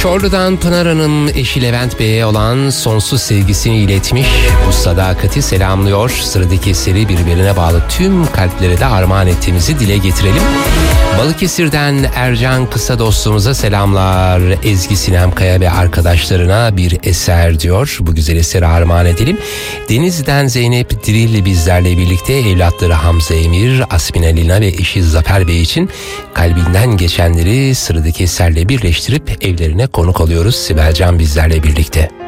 Çorlu'dan Pınar Hanım eşi Levent Bey'e olan sonsuz sevgisini iletmiş. Bu sadakati selamlıyor. Sıradaki eseri birbirine bağlı tüm kalplere de armağan ettiğimizi dile getirelim. Balıkesir'den Ercan Kısa dostumuza selamlar. Ezgi Sinemkaya ve arkadaşlarına bir eser diyor. Bu güzel eseri armağan edelim. Denizli'den Zeynep Dirilli bizlerle birlikte evlatları Hamza Emir, Asmina Lina ve eşi Zafer Bey için kalbinden geçenleri sıradaki eserle birleştirip evlerine konuk alıyoruz. Sibel Can bizlerle birlikte.